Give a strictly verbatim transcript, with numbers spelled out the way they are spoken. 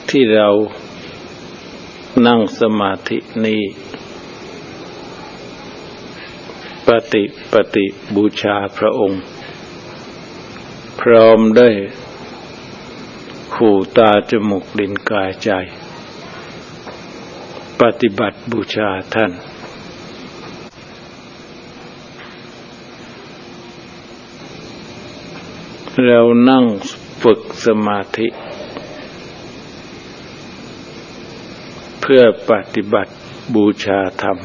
ที่เรานั่งสมาธินี้ปฏิปฏิบูชาพระองค์พร้อมด้วยหูตาจมูกลิ้นกายใจปฏิบัติบูชาท่านเรานั่งฝึกสมาธิเพื่อปฏิบัติบูชาธรรม